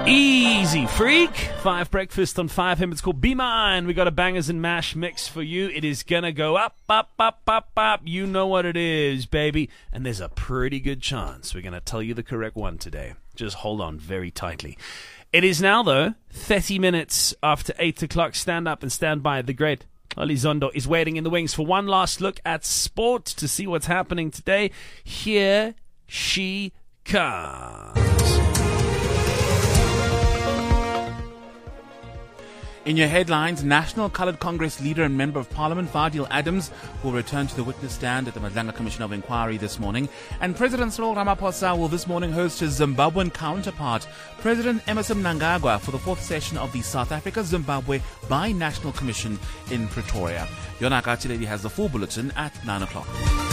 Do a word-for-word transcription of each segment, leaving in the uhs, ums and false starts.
Easy Freak, five breakfast on five him. It's called Be Mine. We got a bangers and mash mix for you. It is gonna go up, up, up, up, up. You know what it is, baby. And there's a pretty good chance we're gonna tell you the correct one today. Just hold on very tightly. It is now, though, thirty minutes after eight o'clock. Stand up and stand by. The great Xoli Zondo is waiting in the wings for one last look at sport to see what's happening today. Here she comes. In your headlines, National Coloured Congress leader and Member of Parliament Fadil Adams will return to the witness stand at the Madlanga Commission of Inquiry this morning. And President Cyril Ramaphosa will this morning host his Zimbabwean counterpart, President Emmerson Mnangagwa, for the fourth session of the South Africa-Zimbabwe Bi-National Commission in Pretoria. Yona Katiledi has the full bulletin at nine o'clock.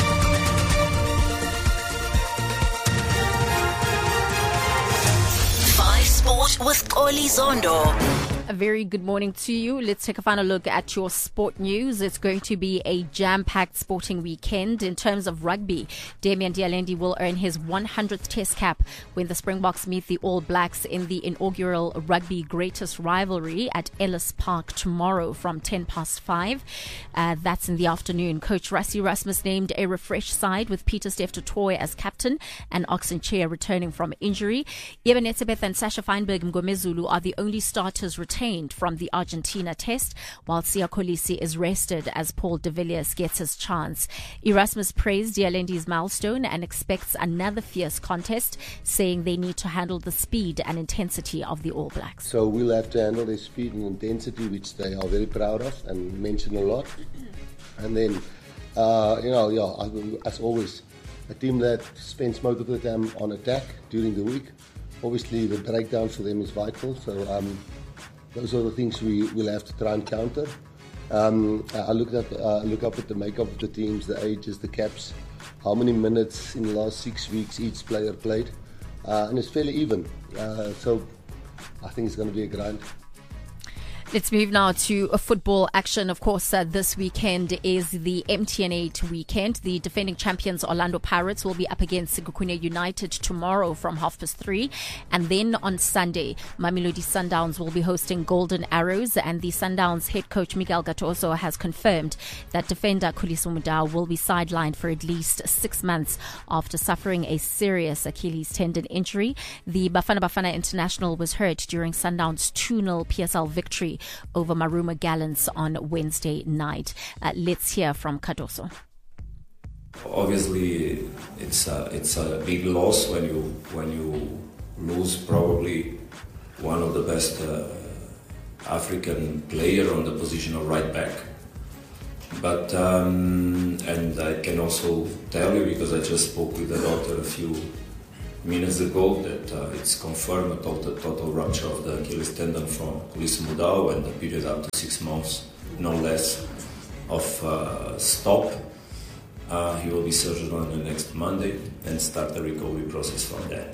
Five Sport with Xoli Zondo. A very good morning to you. Let's take a final look at your sport news. It's going to be a jam-packed sporting weekend. In terms of rugby, Damian Dialendi will earn his one hundredth test cap when the Springboks meet the All Blacks in the inaugural Rugby Greatest Rivalry at Ellis Park tomorrow from ten past five. Uh, that's in the afternoon. Coach Rassie Erasmus named a refreshed side with Peter Steph du Toit as captain and Oxen Chair returning from injury. Eben Etzebeth and Sasha Feinberg Mngomezulu are the only starters retained from the Argentina test, while Siya Kolisi is rested as Paul de Villiers gets his chance. Erasmus praised Dialendi's milestone and expects another fierce contest, saying they need to handle the speed and intensity of the All Blacks. So we'll have to handle their speed and intensity, which they are very proud of and mention a lot. And then, uh, you know, yeah, as always, a team that spends most of the time on attack during the week. Obviously, the breakdown for them is vital. So um, those are the things we will have to try and counter. Um, I looked at, uh, look up at the makeup of the teams, the ages, the caps, how many minutes in the last six weeks each player played, uh, and it's fairly even. Uh, so I think it's going to be a grind. Let's move now to a football action. Of course, uh, this weekend is the M T N eight weekend. The defending champions Orlando Pirates will be up against Sekhukhune United tomorrow from half past three. And then on Sunday, Mamelodi Sundowns will be hosting Golden Arrows. And the Sundowns head coach Miguel Gattuso has confirmed that defender Khuliso Mudau will be sidelined for at least six months after suffering a serious Achilles tendon injury. The Bafana Bafana International was hurt during Sundowns' two nil P S L victory over Maruma Gallants on Wednesday night. Uh, let's hear from Cardoso. Obviously, it's a, it's a big loss when you when you lose probably one of the best uh, African player on the position of right back. But um, and I can also tell you, because I just spoke with the doctor a few minutes ago, that uh, it's confirmed a total, total rupture of the Achilles tendon from Khuliso Mudau, and the period up to six months, no less, of uh, stop. Uh, he will be surgered on the next Monday and start the recovery process from there.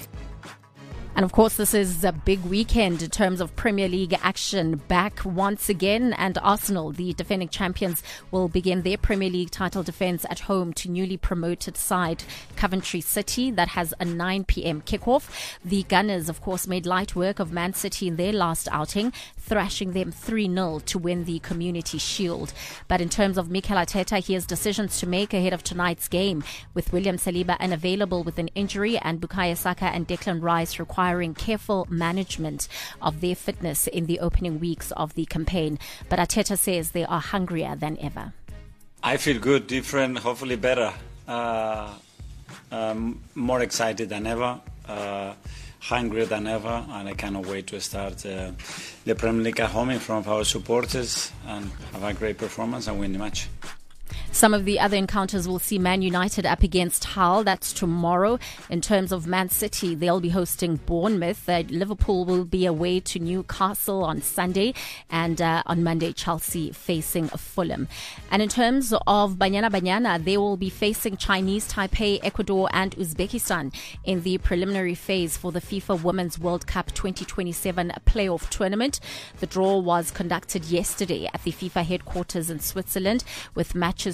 And of course, this is a big weekend in terms of Premier League action back once again. And Arsenal, the defending champions, will begin their Premier League title defence at home to newly promoted side Coventry City. That has a nine p.m. kickoff. The Gunners, of course, made light work of Man City in their last outing, thrashing them three nil to win the Community Shield. But in terms of Mikel Arteta, he has decisions to make ahead of tonight's game, with William Saliba unavailable with an injury and Bukayo Saka and Declan Rice requiring careful management of their fitness in the opening weeks of the campaign. But Arteta says they are hungrier than ever. I feel good, different, hopefully better, uh, um, more excited than ever, uh, hungrier than ever, and I cannot wait to start uh, the Premier League at home in front of our supporters and have a great performance and win the match. Some of the other encounters will see Man United up against Hull. That's tomorrow. In terms of Man City, they'll be hosting Bournemouth. Uh, Liverpool will be away to Newcastle on Sunday. And uh, on Monday, Chelsea facing Fulham. And in terms of Banyana Banyana, they will be facing Chinese Taipei, Ecuador and Uzbekistan in the preliminary phase for the FIFA Women's World Cup twenty twenty-seven playoff tournament. The draw was conducted yesterday at the FIFA headquarters in Switzerland, with matches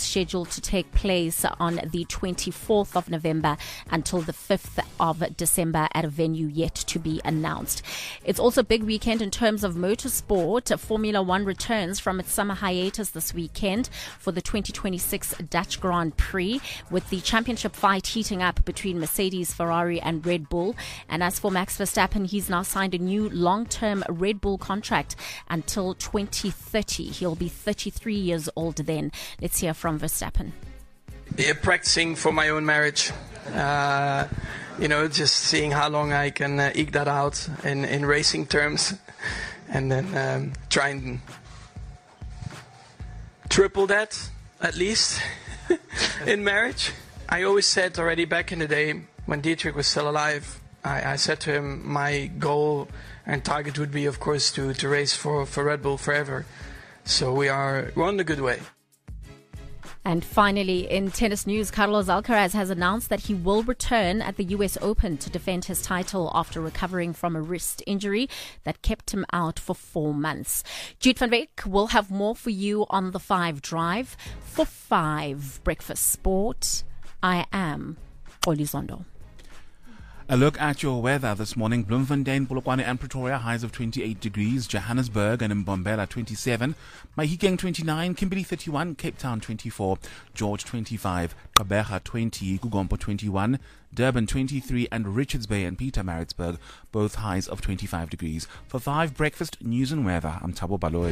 scheduled to take place on the twenty-fourth of November until the fifth of December at a venue yet to be announced. It's also a big weekend in terms of motorsport. Formula One returns from its summer hiatus this weekend for the twenty twenty-six Dutch Grand Prix, with the championship fight heating up between Mercedes, Ferrari and Red Bull. And as for Max Verstappen, he's now signed a new long-term Red Bull contract until twenty thirty. He'll be thirty-three years old then. Let's hear from Verstappen. Yeah, practicing for my own marriage. Uh, you know, just seeing how long I can uh, eke that out in, in racing terms, and then um, try and triple that at least in marriage. I always said already back in the day when Dietrich was still alive, I, I said to him my goal and target would be, of course, to, to race for, for Red Bull forever. So we are we're on the good way. And finally, in tennis news, Carlos Alcaraz has announced that he will return at the U S Open to defend his title after recovering from a wrist injury that kept him out for four months. Jude van Wyk will have more for you on the Five Drive. For Five Breakfast Sport, I am Xoli Zondo. A look at your weather this morning. Bloemfontein, Polokwane and Pretoria, highs of twenty-eight degrees. Johannesburg and Mbombela, twenty-seven. Mahikeng, twenty-nine. Kimberley, thirty-one. Cape Town, twenty-four. George, twenty-five. Gqeberha, twenty. Gugompo, twenty-one. Durban, twenty-three. And Richards Bay and Pietermaritzburg, both highs of twenty-five degrees. For Five Breakfast News and Weather, I'm Thabo Baloyi.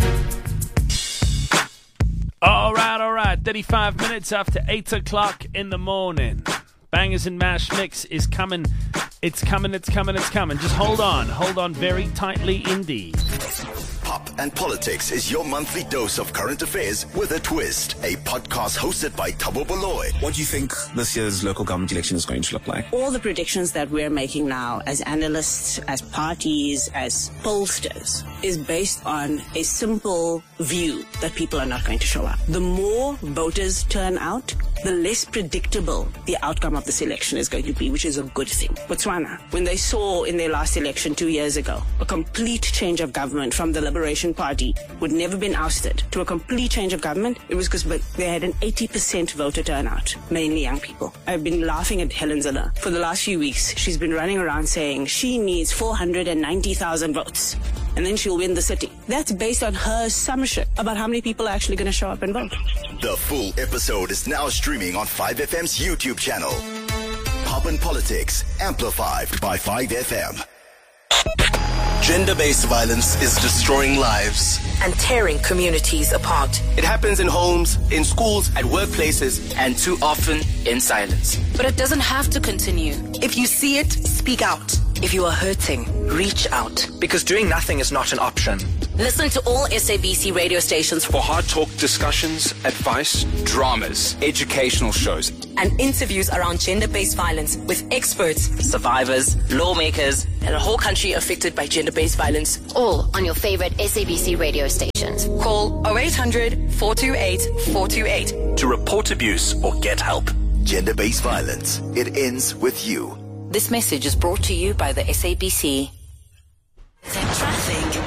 All right, all right. thirty-five minutes after eight o'clock in the morning. Bangers and Mash Mix is coming. It's coming, it's coming, it's coming. Just hold on. Hold on very tightly indeed. Pop and Politics is your monthly dose of current affairs with a twist. A podcast hosted by Thabo Baloyi. What do you think this year's local government election is going to look like? All the predictions that we're making now as analysts, as parties, as pollsters is based on a simple view that people are not going to show up. The more voters turn out, the less predictable the outcome of this election is going to be, which is a good thing. Botswana, when they saw in their last election two years ago a complete change of government from the Liberation Party, who had never been ousted, to a complete change of government, it was because they had an eighty percent voter turnout, mainly young people. I've been laughing at Helen Zille for the last few weeks. She's been running around saying she needs four hundred ninety thousand votes, and then she'll win the city. That's based on her assumption about how many people are actually going to show up and vote. The full episode is now streaming on five F M's YouTube channel. Pop and Politics, amplified by five F M. Gender-based violence is destroying lives and tearing communities apart. It happens in homes, in schools, at workplaces, and too often in silence. But it doesn't have to continue. If you see it, speak out. If you are hurting, reach out. Because doing nothing is not an option. Listen to all S A B C radio stations for hard talk discussions, advice, dramas, educational shows, and interviews around gender-based violence with experts, survivors, lawmakers, and a whole country affected by gender-based violence. All on your favorite S A B C radio stations. Call oh eight hundred, four two eight, four two eight to report abuse or get help. Gender-based violence. It ends with you. This message is brought to you by the S A B C. The traffic.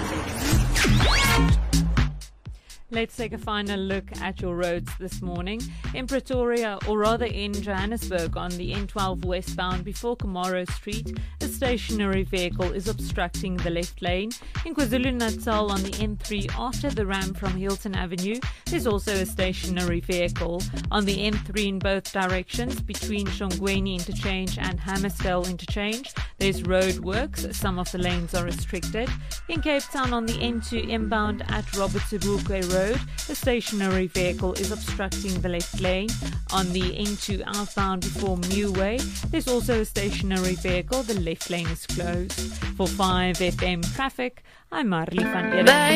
Let's take a final look at your roads this morning. In Pretoria, or rather in Johannesburg, on the N twelve westbound before Kamaro Street, a stationary vehicle is obstructing the left lane. In KwaZulu-Natal, on the N three after the ramp from Hilton Avenue, there's also a stationary vehicle. On the N three in both directions, between Shongweni Interchange and Hammersdale Interchange, there's road works. Some of the lanes are restricted. In Cape Town, on the N two inbound at Robert Sobukwe Road, a stationary vehicle is obstructing the left lane. On the N two outbound before Mewway, there's also a stationary vehicle. The left lane is closed. For five F M traffic, I'm Marley van Eden.